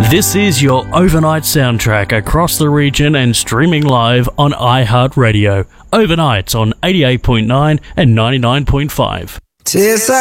This is your overnight soundtrack across the region and streaming live on iHeartRadio. Overnights on 88.9 and 99.5.